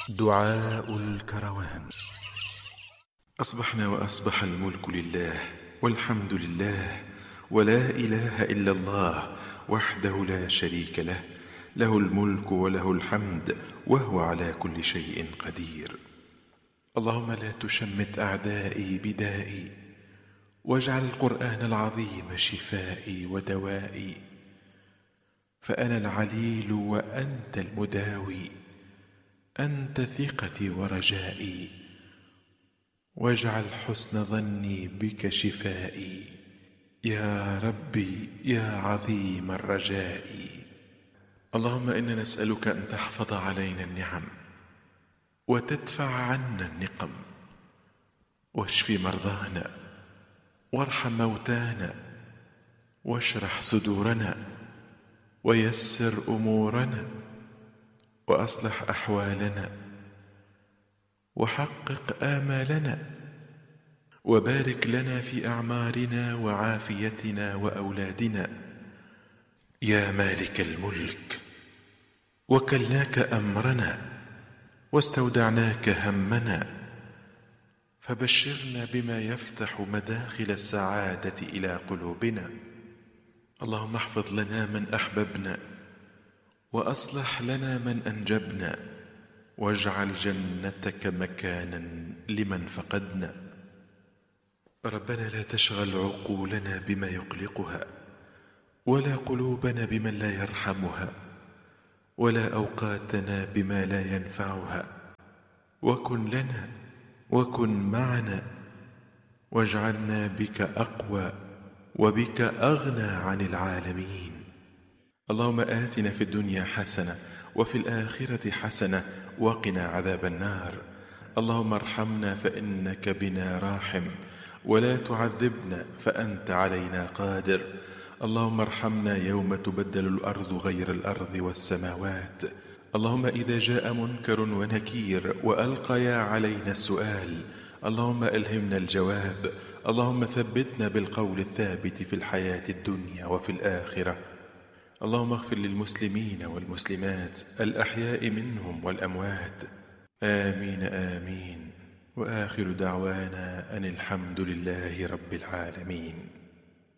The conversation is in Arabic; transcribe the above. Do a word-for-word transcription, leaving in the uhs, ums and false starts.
دعاء الكروان. أصبحنا وأصبح الملك لله والحمد لله ولا إله إلا الله وحده لا شريك له، له الملك وله الحمد وهو على كل شيء قدير. اللهم لا تشمت أعدائي بدائي، واجعل القرآن العظيم شفائي ودوائي، فأنا العليل وأنت المداوي، أنت ثقتي ورجائي، واجعل حسن ظني بك شفائي، يا ربي يا عظيم الرجاء. اللهم إنا نسألك أن تحفظ علينا النعم وتدفع عنا النقم، واشف مرضانا وارحم موتانا واشرح صدورنا ويسر أمورنا وأصلح أحوالنا وحقق آمالنا، وبارك لنا في أعمارنا وعافيتنا وأولادنا. يا مالك الملك، وكلناك أمرنا واستودعناك همنا، فبشرنا بما يفتح مداخل السعادة إلى قلوبنا. اللهم احفظ لنا من أحببنا، وأصلح لنا من أنجبنا، واجعل جنتك مكانا لمن فقدنا. ربنا لا تشغل عقولنا بما يقلقها، ولا قلوبنا بمن لا يرحمها، ولا أوقاتنا بما لا ينفعها، وكن لنا وكن معنا، واجعلنا بك أقوى وبك أغنى عن العالمين. اللهم آتنا في الدنيا حسنة وفي الآخرة حسنة وقنا عذاب النار. اللهم ارحمنا فإنك بنا راحم، ولا تعذبنا فأنت علينا قادر. اللهم ارحمنا يوم تبدل الأرض غير الأرض والسماوات. اللهم إذا جاء منكر ونكير وألقيا علينا السؤال، اللهم ألهمنا الجواب. اللهم ثبتنا بالقول الثابت في الحياة الدنيا وفي الآخرة. اللهم اغفر للمسلمين والمسلمات الأحياء منهم والأموات، آمين آمين. وآخر دعوانا أن الحمد لله رب العالمين.